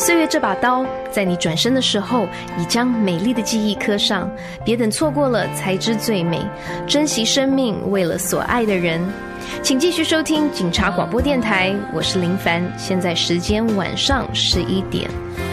岁月这把刀，在你转身的时候，已将美丽的记忆刻上。别等错过了才知最美，珍惜生命，为了所爱的人。请继续收听警察广播电台，我是林凡，现在时间晚上11点。